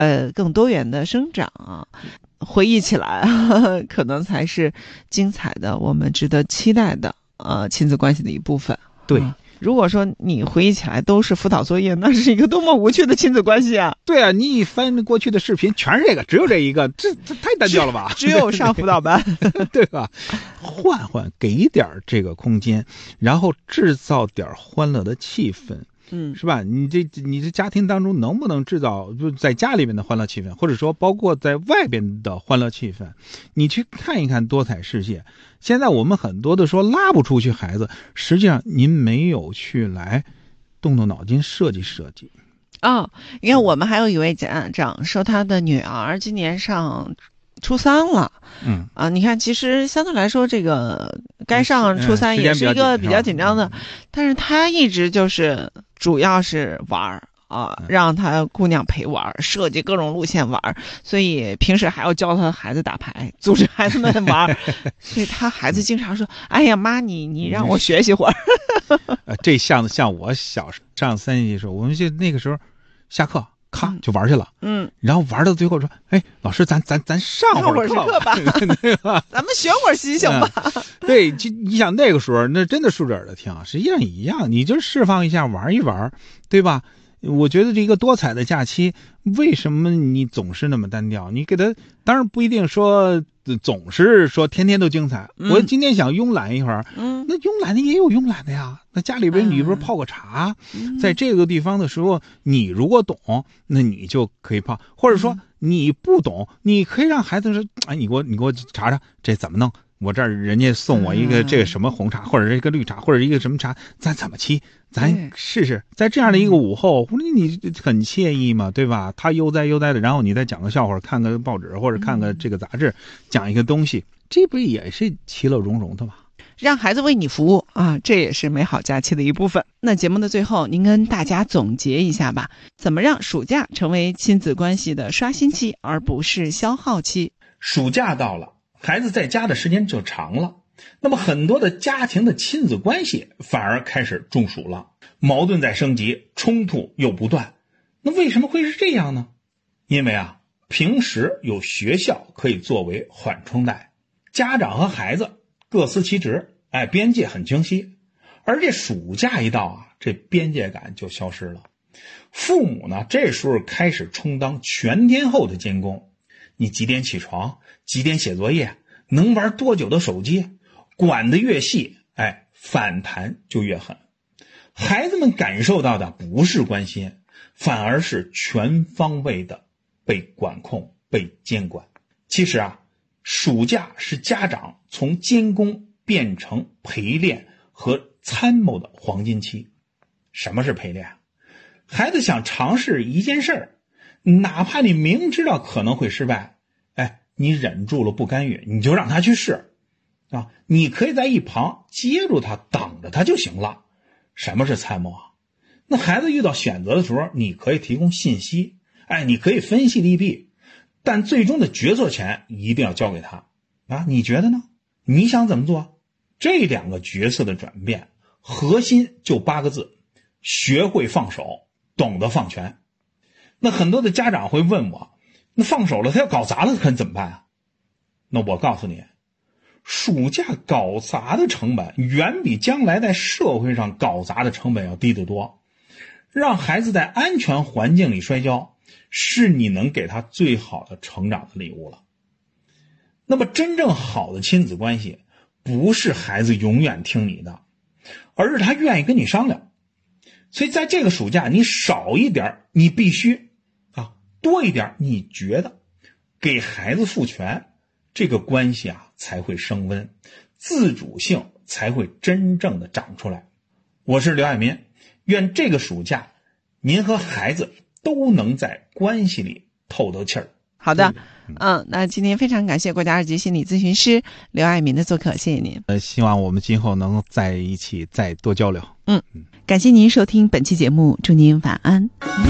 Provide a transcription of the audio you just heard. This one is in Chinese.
更多元的生长啊，回忆起来可能才是精彩的，我们值得期待的亲子关系的一部分。 对。 如果说你回忆起来都是辅导作业，那是一个多么无趣的亲子关系啊！ 对啊，你一翻过去的视频，全是这个，只有这一个，这太单调了吧？ 只有上辅导班， 对吧？换，给点这个空间，然后制造点欢乐的气氛。是吧？你这家庭当中能不能制造就在家里面的欢乐气氛，或者说包括在外边的欢乐气氛？你去看一看多彩世界。现在我们很多的说拉不出去孩子，实际上您没有去来动动脑筋设计设计。 你看我们还有一位家长说他的女儿今年上初3了。你看其实相对来说这个该上初3也是一个比较紧张的，但是他一直就是主要是玩让他姑娘陪玩，设计各种路线玩，所以平时还要教他孩子打牌，组织孩子们玩所以他孩子经常说哎呀妈你让我学习会儿这像我小上3年级的时候，我们就那个时候下课咔就玩去了，然后玩到最后说，哎，老师，咱上会儿课吧，对吧？咱们学会儿习行吧。 对，就你想那个时候，那真的竖着耳朵听，实际上一样，你就释放一下，玩一玩，对吧？我觉得这个多彩的假期，为什么你总是那么单调？你给他，当然不一定说总是说天天都精彩。我今天想慵懒一会儿，那慵懒的也有慵懒的呀。那家里边你不是泡个茶，在这个地方的时候，你如果懂，那你就可以泡，或者说你不懂，你可以让孩子说，哎，你给我查查这怎么弄。我这儿人家送我一个这个什么红茶，或者是一个绿茶，或者一个什么茶，咱怎么沏？咱试试。在这样的一个午后，你很惬意嘛，对吧？他悠哉的，然后你再讲个笑话，看个报纸或者看个这个杂志，讲一个东西，这不也是其乐融融的吗？ 让孩子为你服务啊，这也是美好假期的一部分。那节目的最后，您跟大家总结一下吧，怎么让暑假成为亲子关系的刷新期，而不是消耗期？ 暑假到了，孩子在家的时间就长了，那么很多的家庭的亲子关系反而开始中暑了，矛盾在升级，冲突又不断。那为什么会是这样呢？因为平时有学校可以作为缓冲带，家长和孩子各司其职，边界很清晰。而这暑假一到这边界感就消失了。父母呢，这时候开始充当全天候的监工，你几点起床，几点写作业，能玩多久的手机，管得越细，反弹就越狠。孩子们感受到的不是关心，反而是全方位的被管控、被监管。其实暑假是家长从监工变成陪练和参谋的黄金期。什么是陪练？孩子想尝试一件事儿，哪怕你明知道可能会失败，你忍住了不干预，你就让他去试你可以在一旁接住他，挡着他就行了。什么是参谋那孩子遇到选择的时候，你可以提供信息，你可以分析利弊，但最终的决策权一定要交给他你觉得呢？你想怎么做？这两个角色的转变，核心就8个字：学会放手，懂得放权。那很多的家长会问我，那放手了他要搞砸了可怎么办那我告诉你，暑假搞砸的成本远比将来在社会上搞砸的成本要低得多。让孩子在安全环境里摔跤，是你能给他最好的成长的礼物了。那么真正好的亲子关系，不是孩子永远听你的，而是他愿意跟你商量。所以在这个暑假，你少一点你必须多一点你觉得，给孩子赋权，这个关系才会升温，自主性才会真正的长出来。我是刘爱民，愿这个暑假您和孩子都能在关系里透得气儿。 好的，那今天非常感谢国家2级心理咨询师刘爱民的做客，谢谢您。 希望我们今后能在一起再多交流。 感谢您收听本期节目，祝您晚安。